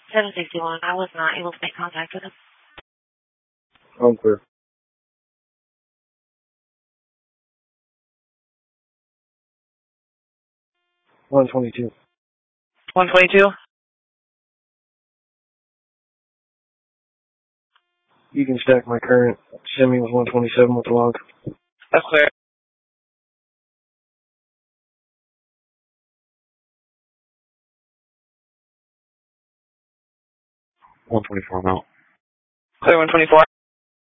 761. I was not able to make contact with him. I'm clear. $122. 122? You can stack my current. Send me with 127 with the log. That's clear. 124 I'm out. Clear 124.